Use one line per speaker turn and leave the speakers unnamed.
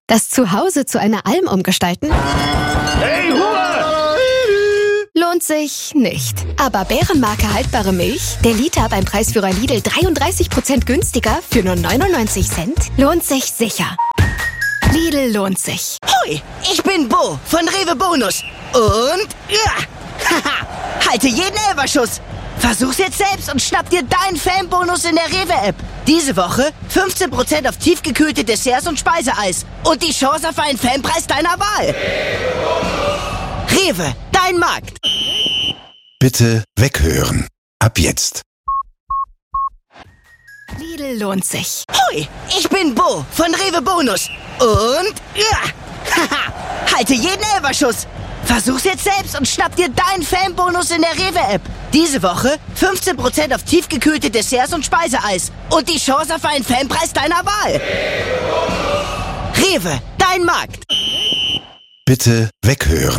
Das Zuhause zu einer Alm umgestalten?
Hey, Ruhe!
Lohnt sich nicht. Aber Bärenmarke haltbare Milch, der Liter beim Preisführer Lidl 33% günstiger für nur 99 Cent, lohnt sich sicher. Lidl lohnt sich.
Hui, ich bin Bo von Rewe Bonus. Und haha, halte jeden Elferschuss. Versuch's jetzt selbst und schnapp dir deinen Fanbonus in der Rewe-App. Diese Woche 15% auf tiefgekühlte Desserts und Speiseeis. Und die Chance auf einen Fanpreis deiner Wahl. Rewe, dein Markt.
Bitte weghören. Ab jetzt.
Lidl lohnt sich.
Hui, ich bin Bo von Rewe Bonus. Und haha, halte jeden Elferschuss. Versuch's jetzt selbst und schnapp dir deinen Fanbonus in der Rewe-App. Diese Woche 15% auf tiefgekühlte Desserts und Speiseeis. Und die Chance auf einen Fanpreis deiner Wahl. Rewe, dein Markt.
Bitte weghören.